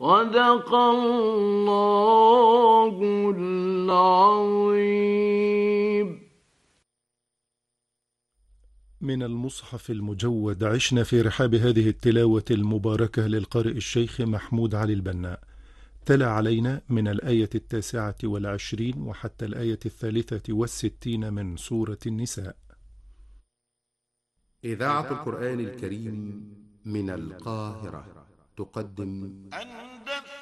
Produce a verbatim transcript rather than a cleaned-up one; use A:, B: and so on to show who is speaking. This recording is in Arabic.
A: صدق الله العظيم.
B: من المصحف المجود عشنا في رحاب هذه التلاوة المباركة للقارئ الشيخ محمود علي البناء. تلا علينا من الآية التاسعة والعشرين وحتى الآية الثالثة والستين من سورة النساء.
C: إذاعة القرآن الكريم من القاهرة تقدم